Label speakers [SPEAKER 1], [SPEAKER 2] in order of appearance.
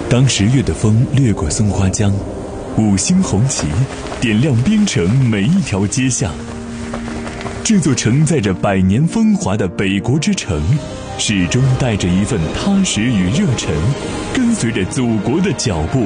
[SPEAKER 1] 当10月的风掠过松花江，5星红旗点亮边城每一条街巷。这座承载着100年风华的北国之城，始终带着一份踏实与热忱，跟随着祖国的脚步，